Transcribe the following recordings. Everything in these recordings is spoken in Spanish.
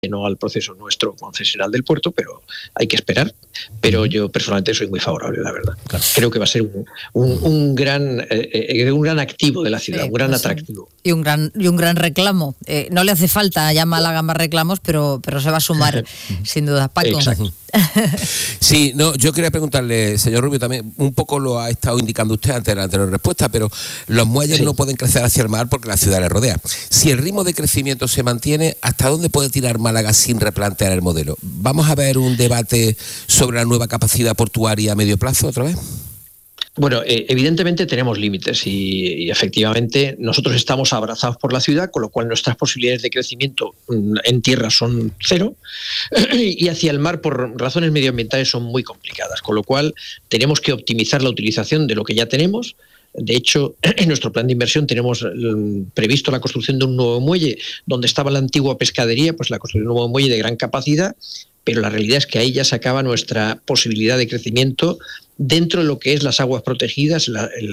no al proceso nuestro concesional del puerto, pero hay que esperar. Pero yo personalmente soy muy favorable, la verdad. Claro. Creo que va a ser un gran activo de la ciudad, un gran atractivo. Y un gran reclamo. No le hace falta ya Málaga más reclamos, pero se va a sumar, sin duda. Paco. Exacto. Sí, no, yo quería preguntarle, señor Rubio, también un poco lo ha estado indicando usted ante la anterior respuesta, pero los muelles no pueden crecer hacia el mar porque la ciudad les rodea. Si el ritmo de crecimiento se mantiene, ¿hasta dónde puede tirar Málaga sin replantear el modelo? ¿Vamos a ver un debate sobre la nueva capacidad portuaria a medio plazo otra vez? Bueno, evidentemente tenemos límites y efectivamente nosotros estamos abrazados por la ciudad, con lo cual nuestras posibilidades de crecimiento en tierra son cero y hacia el mar por razones medioambientales son muy complicadas, con lo cual tenemos que optimizar la utilización de lo que ya tenemos. De hecho, en nuestro plan de inversión tenemos previsto la construcción de un nuevo muelle donde estaba la antigua pescadería, pues la construcción de un nuevo muelle de gran capacidad, pero la realidad es que ahí ya se acaba nuestra posibilidad de crecimiento dentro de lo que es las aguas protegidas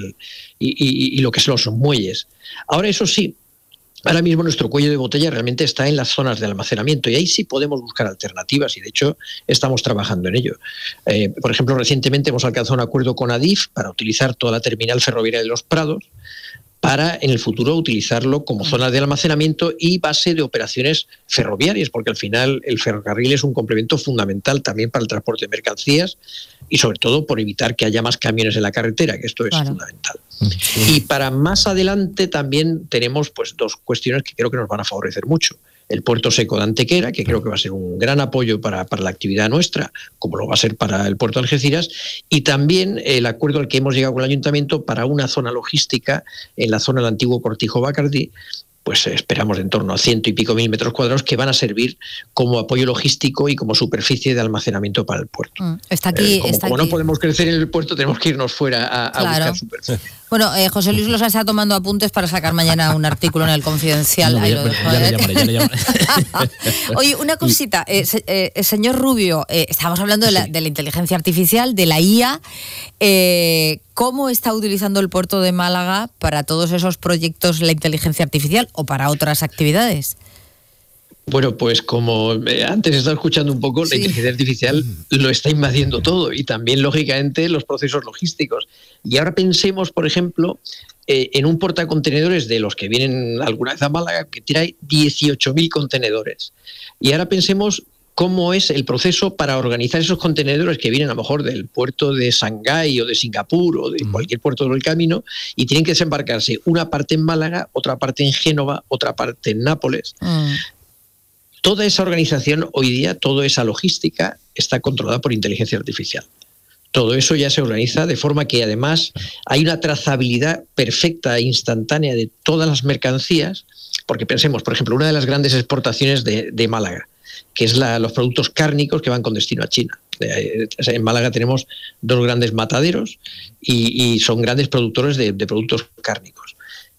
y lo que son los muelles. Ahora, eso sí, ahora mismo nuestro cuello de botella realmente está en las zonas de almacenamiento y ahí sí podemos buscar alternativas y de hecho estamos trabajando en ello. Por ejemplo, recientemente hemos alcanzado un acuerdo con Adif para utilizar toda la terminal ferroviaria de Los Prados para en el futuro utilizarlo como zona de almacenamiento y base de operaciones ferroviarias, porque al final el ferrocarril es un complemento fundamental también para el transporte de mercancías y sobre todo por evitar que haya más camiones en la carretera, que esto es fundamental. Y para más adelante también tenemos pues dos cuestiones que creo que nos van a favorecer mucho. El puerto seco de Antequera, que creo que va a ser un gran apoyo para la actividad nuestra, como lo va a ser para el puerto de Algeciras, y también el acuerdo al que hemos llegado con el Ayuntamiento para una zona logística en la zona del antiguo Cortijo Bacardí, pues esperamos de en torno a 100 y pico mil metros cuadrados que van a servir como apoyo logístico y como superficie de almacenamiento para el puerto. Está aquí. Como no podemos crecer en el puerto, tenemos que irnos fuera a buscar superficie. Bueno, José Luis Losa está tomando apuntes para sacar mañana un artículo en El Confidencial. No, ya le llamaré. Oye, una cosita, señor Rubio, estábamos hablando de la inteligencia artificial, de la IA. ¿Cómo está utilizando el puerto de Málaga para todos esos proyectos la inteligencia artificial o para otras actividades? Bueno, pues como antes estaba escuchando un poco, la inteligencia artificial lo está invadiendo todo y también, lógicamente, los procesos logísticos. Y ahora pensemos, por ejemplo, en un portacontenedores de los que vienen alguna vez a Málaga, que trae 18.000 contenedores. Y ahora pensemos cómo es el proceso para organizar esos contenedores que vienen a lo mejor del puerto de Shanghái o de Singapur o de cualquier puerto del camino y tienen que desembarcarse una parte en Málaga, otra parte en Génova, otra parte en Nápoles. Toda esa organización hoy día, toda esa logística está controlada por inteligencia artificial. Todo eso ya se organiza de forma que además hay una trazabilidad perfecta e instantánea de todas las mercancías, porque pensemos, por ejemplo, una de las grandes exportaciones de Málaga, que es los productos cárnicos que van con destino a China. En Málaga tenemos dos grandes mataderos y son grandes productores de productos cárnicos.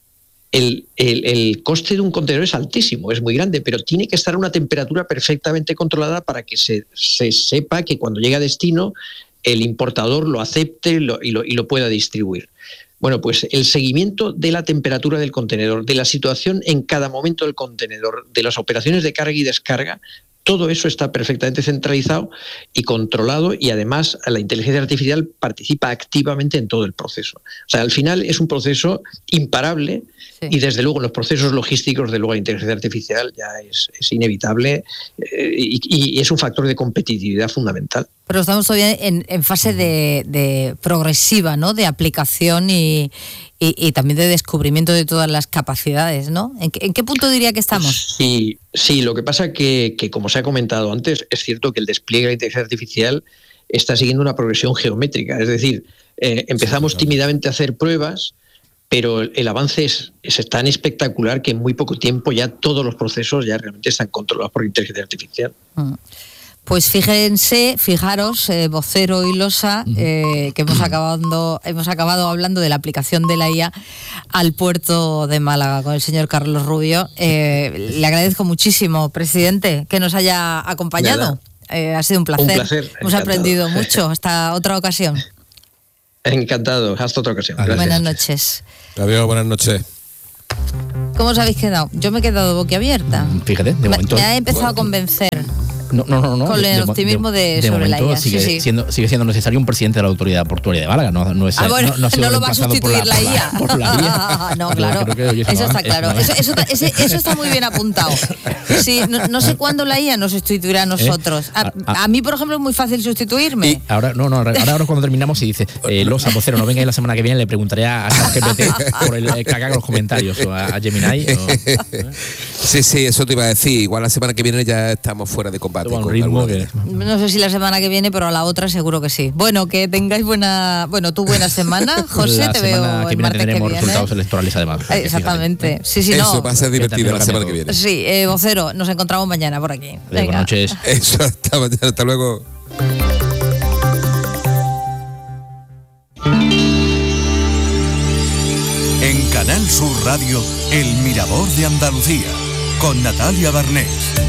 El coste de un contenedor es altísimo, es muy grande, pero tiene que estar a una temperatura perfectamente controlada para que se sepa que cuando llega a destino el importador lo acepte y lo pueda distribuir. Bueno, pues el seguimiento de la temperatura del contenedor, de la situación en cada momento del contenedor, de las operaciones de carga y descarga, todo eso está perfectamente centralizado y controlado y además la inteligencia artificial participa activamente en todo el proceso. O sea, al final es un proceso imparable y desde luego en los procesos logísticos, desde luego la inteligencia artificial ya es inevitable y es un factor de competitividad fundamental. Pero estamos todavía en fase de progresiva, ¿no? De aplicación y también de descubrimiento de todas las capacidades, ¿no? ¿En qué punto diría que estamos? Sí, lo que pasa que como se ha comentado antes, es cierto que el despliegue de la inteligencia artificial está siguiendo una progresión geométrica. Es decir, empezamos tímidamente a hacer pruebas, pero el avance es tan espectacular que en muy poco tiempo ya todos los procesos ya realmente están controlados por inteligencia artificial. Pues fijaros, Vocero y Losa, que hemos acabado hablando de la aplicación de la IA al puerto de Málaga con el señor Carlos Rubio. Le agradezco muchísimo, presidente, que nos haya acompañado. Ha sido un placer. Hemos aprendido mucho. Hasta otra ocasión. Encantado. Hasta otra ocasión. Gracias. Buenas noches. Adiós, buenas noches. ¿Cómo os habéis quedado? Yo me he quedado boquiabierta. Fíjate, de momento... Me ha empezado a convencer. No. Con el optimismo sobre la IA. Sigue siendo necesario un presidente de la Autoridad Portuaria de Málaga. No lo va a sustituir la IA. Por la IA. No, claro. Eso está claro. Eso está muy bien apuntado. Sí, no sé cuándo la IA nos sustituirá a nosotros. A mí, por ejemplo, es muy fácil sustituirme. Y ahora cuando terminamos y dice, Losa, vocero, no vengáis la semana que viene, le preguntaré a ChatGPT por el que haga los comentarios, o a Gemini. Sí, eso te iba a decir. Igual la semana que viene ya estamos fuera de combate. No sé si la semana que viene, pero a la otra seguro que sí. Bueno, que tengáis buena semana. José, te veo el martes que viene. Tendremos resultados electorales además. Exactamente. Sí, eso va a ser divertido la semana que viene. Sí, vocero, nos encontramos mañana por aquí. Buenas noches. Eso, hasta mañana, hasta luego. En Canal Sur Radio, El Mirador de Andalucía, con Natalia Barnés.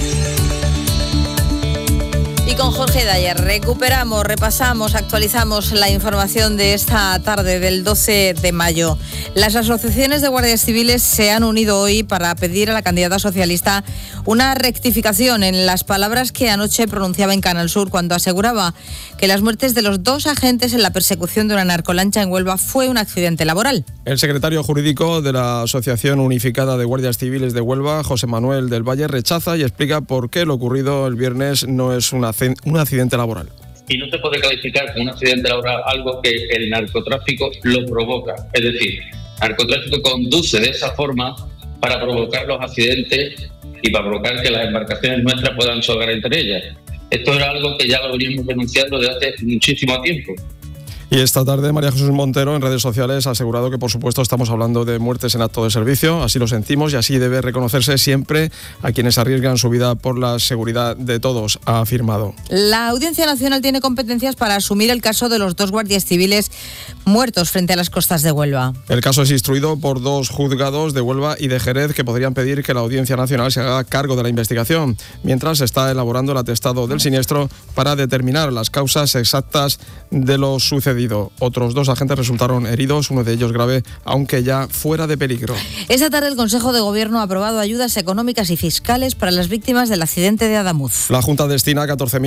Y con Jorge Dyer recuperamos, repasamos, actualizamos la información de esta tarde del 12 de mayo. Las asociaciones de guardias civiles se han unido hoy para pedir a la candidata socialista una rectificación en las palabras que anoche pronunciaba en Canal Sur cuando aseguraba que las muertes de los 2 agentes en la persecución de una narcolancha en Huelva fue un accidente laboral. El secretario jurídico de la Asociación Unificada de Guardias Civiles de Huelva, José Manuel del Valle, rechaza y explica por qué lo ocurrido el viernes no es un accidente laboral. Y no se puede calificar como un accidente laboral algo que el narcotráfico lo provoca. Es decir, el narcotráfico conduce de esa forma para provocar los accidentes y para provocar que las embarcaciones nuestras puedan chocar entre ellas. Esto era algo que ya lo veníamos denunciando desde hace muchísimo tiempo. Y esta tarde María Jesús Montero en redes sociales ha asegurado que por supuesto estamos hablando de muertes en acto de servicio, así lo sentimos y así debe reconocerse siempre a quienes arriesgan su vida por la seguridad de todos, ha afirmado. La Audiencia Nacional tiene competencias para asumir el caso de los 2 guardias civiles muertos frente a las costas de Huelva. El caso es instruido por 2 juzgados de Huelva y de Jerez que podrían pedir que la Audiencia Nacional se haga cargo de la investigación, mientras se está elaborando el atestado del siniestro para determinar las causas exactas de lo sucedido. Otros 2 agentes resultaron heridos, uno de ellos grave, aunque ya fuera de peligro. Esta tarde el Consejo de Gobierno ha aprobado ayudas económicas y fiscales para las víctimas del accidente de Adamuz. La Junta destina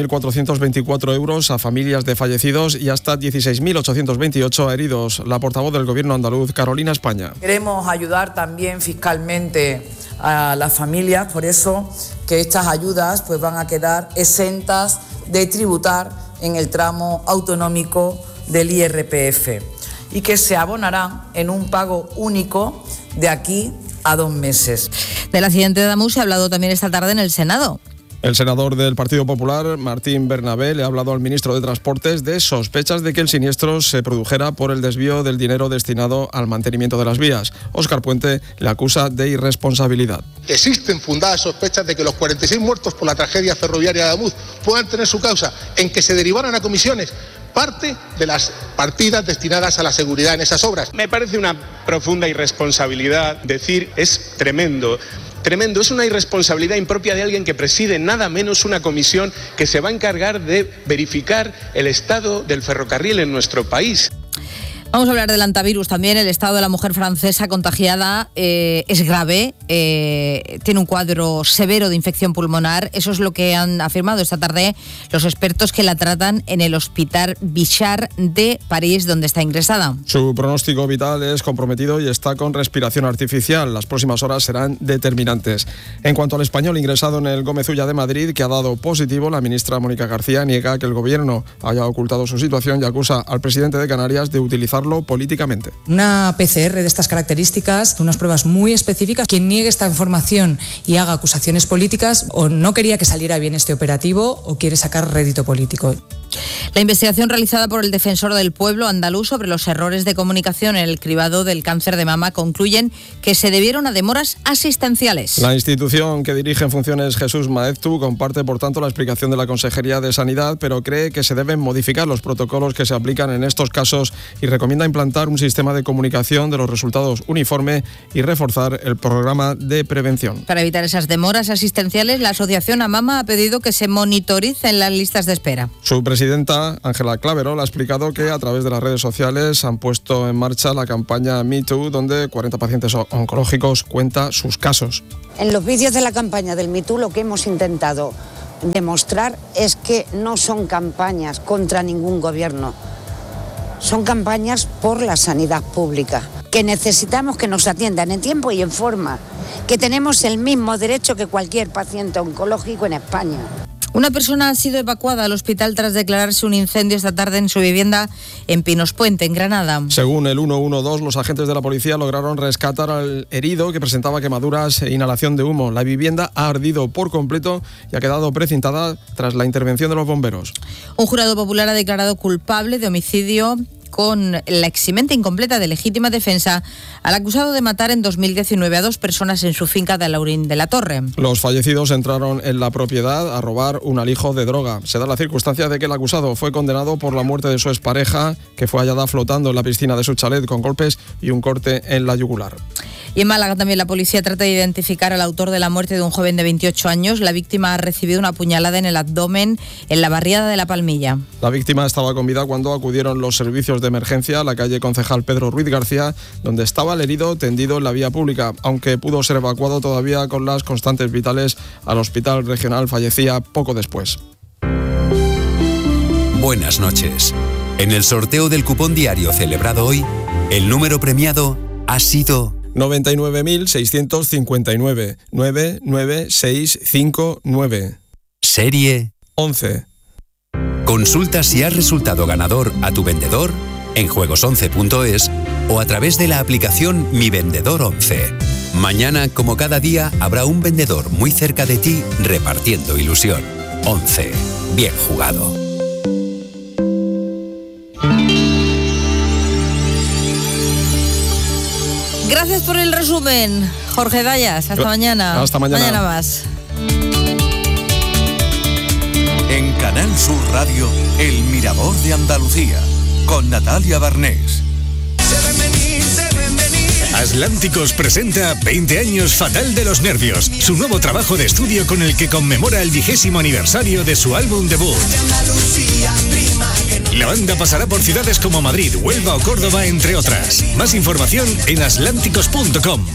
14.424 euros a familias de fallecidos y hasta 16.828 a heridos. La portavoz del Gobierno andaluz, Carolina España. Queremos ayudar también fiscalmente a las familias, por eso que estas ayudas pues van a quedar exentas de tributar en el tramo autonómico del IRPF y que se abonarán en un pago único de aquí a 2 meses. Del accidente de Adamuz se ha hablado también esta tarde en el Senado. El senador del Partido Popular, Martín Bernabé, le ha hablado al ministro de Transportes de sospechas de que el siniestro se produjera por el desvío del dinero destinado al mantenimiento de las vías. Óscar Puente le acusa de irresponsabilidad. Existen fundadas sospechas de que los 46 muertos por la tragedia ferroviaria de Adamuz puedan tener su causa en que se derivaran a comisiones parte de las partidas destinadas a la seguridad en esas obras. Me parece una profunda irresponsabilidad decir es tremendo. Tremendo, es una irresponsabilidad impropia de alguien que preside nada menos una comisión que se va a encargar de verificar el estado del ferrocarril en nuestro país. Vamos a hablar del antivirus también. El estado de la mujer francesa contagiada es grave, tiene un cuadro severo de infección pulmonar. Eso es lo que han afirmado esta tarde los expertos que la tratan en el Hospital Bichat de París, donde está ingresada. Su pronóstico vital es comprometido y está con respiración artificial. Las próximas horas serán determinantes. En cuanto al español ingresado en el Gómez Ulla de Madrid, que ha dado positivo, la ministra Mónica García niega que el gobierno haya ocultado su situación y acusa al presidente de Canarias de utilizarlo políticamente. Una PCR de estas características, unas pruebas muy específicas, quien niegue esta información y haga acusaciones políticas o no quería que saliera bien este operativo o quiere sacar rédito político. La investigación realizada por el Defensor del Pueblo andaluz sobre los errores de comunicación en el cribado del cáncer de mama concluyen que se debieron a demoras asistenciales. La institución que dirige en funciones Jesús Maeztu comparte, por tanto, la explicación de la Consejería de Sanidad, pero cree que se deben modificar los protocolos que se aplican en estos casos y recomienda implantar un sistema de comunicación de los resultados uniforme y reforzar el programa de prevención. Para evitar esas demoras asistenciales, la Asociación AMAMA ha pedido que se monitoricen las listas de espera. Su presidente presidenta Ángela Clavero ha explicado que a través de las redes sociales han puesto en marcha la campaña MeToo, donde 40 pacientes oncológicos cuentan sus casos. En los vídeos de la campaña del MeToo lo que hemos intentado demostrar es que no son campañas contra ningún gobierno, son campañas por la sanidad pública, que necesitamos que nos atiendan en tiempo y en forma, que tenemos el mismo derecho que cualquier paciente oncológico en España. Una persona ha sido evacuada al hospital tras declararse un incendio esta tarde en su vivienda en Pinos Puente, en Granada. Según el 112, los agentes de la policía lograron rescatar al herido que presentaba quemaduras e inhalación de humo. La vivienda ha ardido por completo y ha quedado precintada tras la intervención de los bomberos. Un jurado popular ha declarado culpable de homicidio con la eximente incompleta de legítima defensa al acusado de matar en 2019 a 2 personas en su finca de Alaurín de la Torre. Los fallecidos entraron en la propiedad a robar un alijo de droga. Se da la circunstancia de que el acusado fue condenado por la muerte de su expareja, que fue hallada flotando en la piscina de su chalet con golpes y un corte en la yugular. Y en Málaga también la policía trata de identificar al autor de la muerte de un joven de 28 años. La víctima ha recibido una puñalada en el abdomen en la barriada de La Palmilla. La víctima estaba con vida cuando acudieron los servicios de emergencia a la calle Concejal Pedro Ruiz García, donde estaba el herido tendido en la vía pública. Aunque pudo ser evacuado todavía con las constantes vitales al hospital regional, fallecía poco después. Buenas noches. En el sorteo del cupón diario celebrado hoy, el número premiado ha sido 99.659 99659. Serie 11. Consulta si has resultado ganador a tu vendedor en juegos11.es o a través de la aplicación Mi Vendedor 11. Mañana, como cada día, habrá un vendedor muy cerca de ti repartiendo ilusión. 11. Bien jugado. Gracias por el resumen, Jorge Dayas. Hasta mañana. Hasta mañana. Mañana más. En Canal Sur Radio, El Mirador de Andalucía, con Natalia Barnés. Atlánticos presenta 20 años Fatal de los Nervios, su nuevo trabajo de estudio con el que conmemora el 20º aniversario de su álbum debut. La banda pasará por ciudades como Madrid, Huelva o Córdoba, entre otras. Más información en atlánticos.com.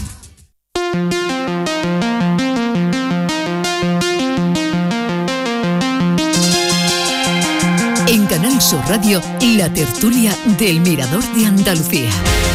En Canal Sur Radio, la tertulia del Mirador de Andalucía.